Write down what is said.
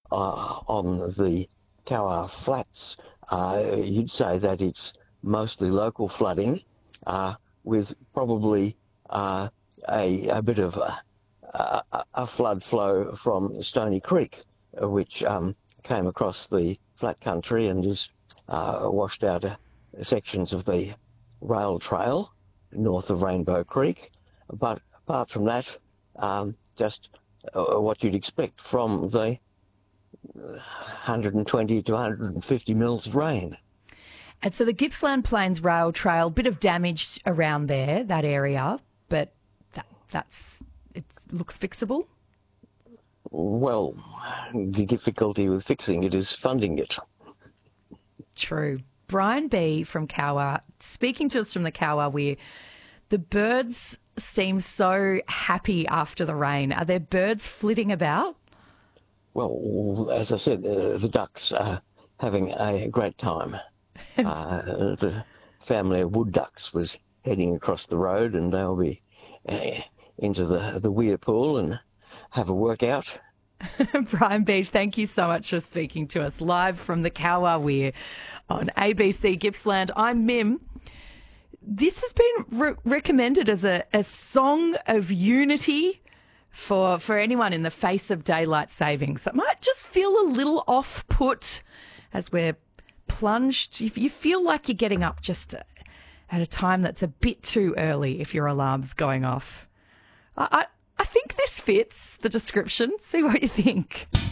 on the Kowar Flats, you'd say that it's mostly local flooding, with probably a bit of a flood flow from Stony Creek, which came across the flat country and has washed out sections of the rail trail north of Rainbow Creek. But apart from that, just what you'd expect from the 120 to 150 mils of rain. And so the Gippsland Plains Rail Trail, bit of damage around there, that area, but it looks fixable? Well, the difficulty with fixing it is funding it. True. Brian B from Kowar, speaking to us from the Kowar Weir. The birds seem so happy after the rain. Are there birds flitting about? Well, as I said, the ducks are having a great time. The family of wood ducks was heading across the road, and they'll be into the Weir pool and have a workout. Brian B, thank you so much for speaking to us live from the Kowar Weir on ABC Gippsland. I'm Mim. This has been recommended as a song of unity for anyone in the face of daylight savings. It might just feel a little off-put as we're plunged. If you feel like you're getting up just at a time that's a bit too early if your alarm's going off. I think this fits the description. See what you think.